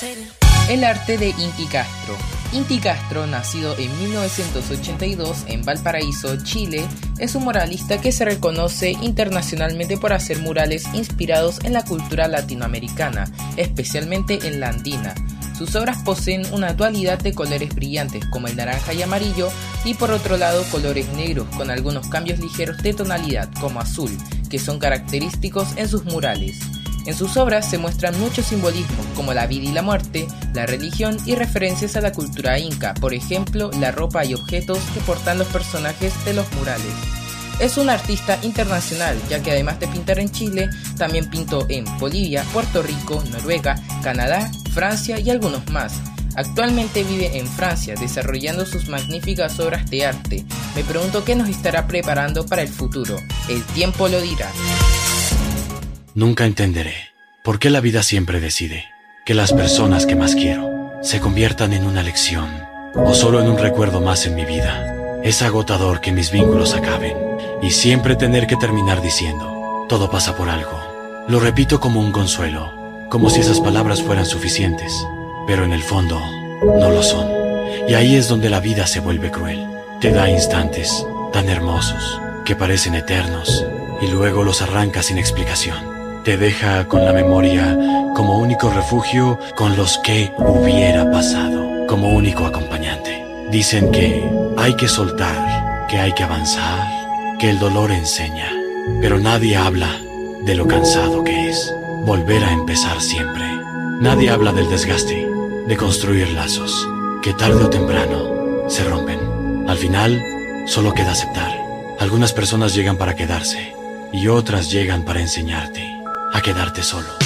El arte de Inti Castro. Inti Castro, nacido en 1982 en Valparaíso, Chile, es un muralista que se reconoce internacionalmente por hacer murales inspirados en la cultura latinoamericana, especialmente en la andina. Sus obras poseen una dualidad de colores brillantes como el naranja y amarillo, y por otro lado colores negros con algunos cambios ligeros de tonalidad como azul, que son característicos en sus murales. En sus obras se muestran muchos simbolismos como la vida y la muerte, la religión y referencias a la cultura inca, por ejemplo, la ropa y objetos que portan los personajes de los murales. Es un artista internacional, ya que además de pintar en Chile, también pintó en Bolivia, Puerto Rico, Noruega, Canadá, Francia y algunos más. Actualmente vive en Francia, desarrollando sus magníficas obras de arte. Me pregunto qué nos estará preparando para el futuro. El tiempo lo dirá. Nunca entenderé por qué la vida siempre decide que las personas que más quiero se conviertan en una lección o solo en un recuerdo más en mi vida. Es agotador que mis vínculos acaben y siempre tener que terminar diciendo, todo pasa por algo. Lo repito como un consuelo, como si esas palabras fueran suficientes, pero en el fondo no lo son. Y ahí es donde la vida se vuelve cruel. Te da instantes tan hermosos que parecen eternos y luego los arranca sin explicación. Te deja con la memoria como único refugio con los que hubiera pasado, como único acompañante. Dicen que hay que soltar, que hay que avanzar, que el dolor enseña, pero nadie habla de lo cansado que es volver a empezar siempre. Nadie habla del desgaste, de construir lazos, que tarde o temprano se rompen. Al final, solo queda aceptar. Algunas personas llegan para quedarse y otras llegan para enseñarte a quedarte solo.